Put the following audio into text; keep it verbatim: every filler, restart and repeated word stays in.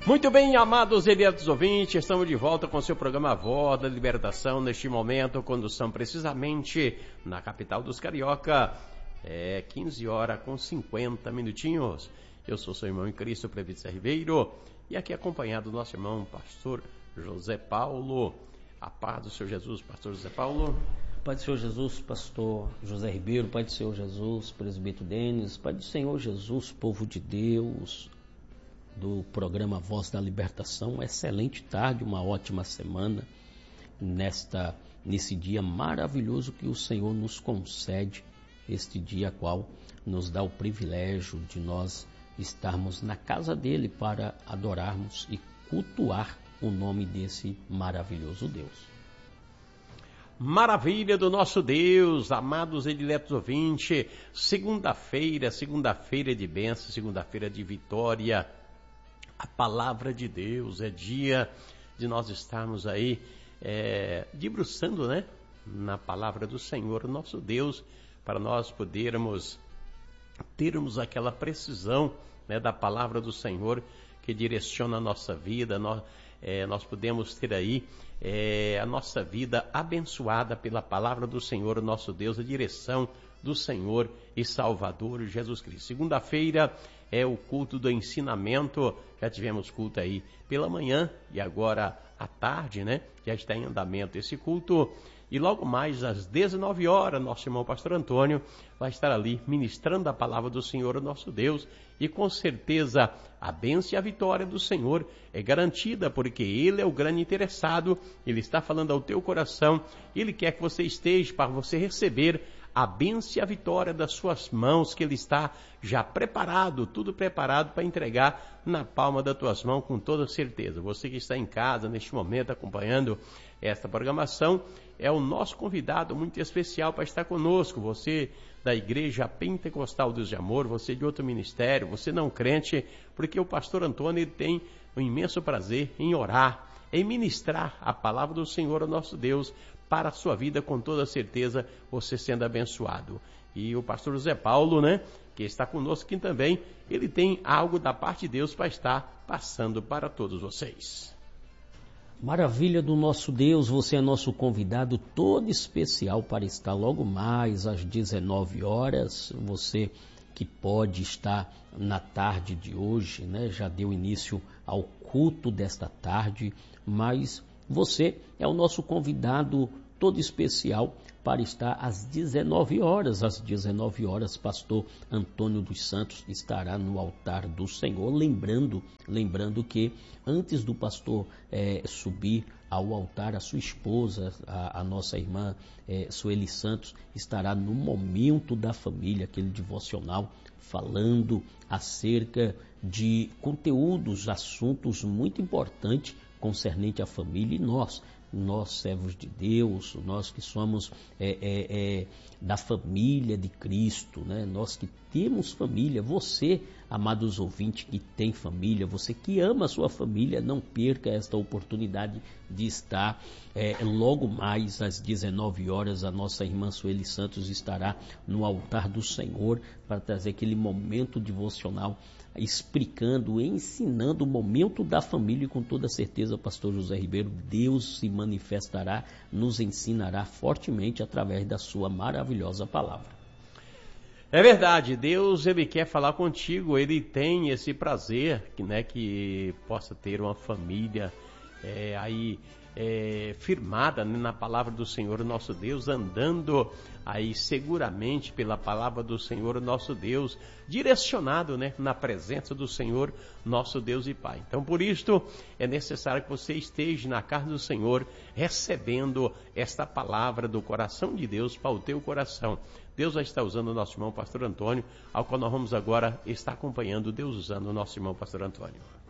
Muito bem, amados e diletos ouvintes, estamos de volta com o seu programa Voz da Libertação, neste momento, condução precisamente na capital dos Carioca, é quinze horas com cinquenta minutinhos. Eu sou seu irmão em Cristo, Previdência Ribeiro, e aqui acompanhado do nosso irmão, pastor José Paulo. A paz do Senhor Jesus, pastor José Paulo. Pai do Senhor Jesus, pastor José Ribeiro, Pai do Senhor Jesus, presbítero Denis, Pai do Senhor Jesus, povo de Deus, do programa Voz da Libertação. Uma excelente tarde, uma ótima semana, nesta, nesse dia maravilhoso que o Senhor nos concede, este dia qual nos dá o privilégio de nós estarmos na casa dele para adorarmos e cultuar o nome desse maravilhoso Deus. Maravilha do nosso Deus, amados e diletos ouvintes, segunda-feira, segunda-feira de bênção, segunda-feira de vitória. A palavra de Deus, é dia de nós estarmos aí é, debruçando, né, na palavra do Senhor, nosso Deus, para nós podermos termos aquela precisão, né, da palavra do Senhor que direciona a nossa vida. Nós, é, nós podemos ter aí é, a nossa vida abençoada pela palavra do Senhor, nosso Deus, a direção do Senhor e Salvador Jesus Cristo. Segunda-feira é o culto do ensinamento. Já tivemos culto aí pela manhã e agora à tarde, né? Já está em andamento esse culto. E logo mais às dezenove horas, nosso irmão pastor Antônio vai estar ali ministrando a palavra do Senhor, nosso Deus. E com certeza a bênção e a vitória do Senhor é garantida, porque Ele é o grande interessado. Ele está falando ao teu coração. Ele quer que você esteja para você receber a bênção e a vitória das suas mãos, que Ele está já preparado, tudo preparado para entregar na palma das tuas mãos com toda certeza. Você que está em casa neste momento acompanhando esta programação, é o nosso convidado muito especial para estar conosco. Você da Igreja Pentecostal Deus de Amor, você de outro ministério, você não crente, porque o pastor Antônio ele tem um imenso prazer em orar, em ministrar a palavra do Senhor, nosso Deus, para a sua vida, com toda certeza, você sendo abençoado. E o pastor José Paulo, né, que está conosco aqui também, ele tem algo da parte de Deus para estar passando para todos vocês. Maravilha do nosso Deus, você é nosso convidado todo especial para estar logo mais às dezenove horas. Você que pode estar na tarde de hoje, né, já deu início ao culto desta tarde, mas você é o nosso convidado todo especial para estar às dezenove horas. Às dezenove horas, pastor Antônio dos Santos estará no altar do Senhor. Lembrando, lembrando que antes do pastor é, subir ao altar, a sua esposa, a, a nossa irmã é, Sueli Santos, estará no momento da família, aquele devocional, falando acerca de conteúdos, assuntos muito importantes concernente à família. E nós, nós servos de Deus, nós que somos é, é, é, da família de Cristo, né? Nós que temos família, você, amados ouvintes, que tem família, você que ama a sua família, não perca esta oportunidade de estar é, logo mais às dezenove horas, a nossa irmã Sueli Santos estará no altar do Senhor para trazer aquele momento devocional, explicando, ensinando o momento da família. E com toda certeza, pastor José Ribeiro, Deus se manifestará, nos ensinará fortemente através da sua maravilhosa palavra. É verdade, Deus ele quer falar contigo, Ele tem esse prazer, né, que possa ter uma família é, aí é, firmada, né, na palavra do Senhor nosso Deus, andando aí seguramente pela palavra do Senhor nosso Deus, direcionado, né, na presença do Senhor nosso Deus e Pai. Então por isto é necessário que você esteja na casa do Senhor, recebendo esta palavra do coração de Deus para o teu coração. Deus vai estar usando o nosso irmão pastor Antônio, ao qual nós vamos agora estar acompanhando Deus usando o nosso irmão pastor Antônio.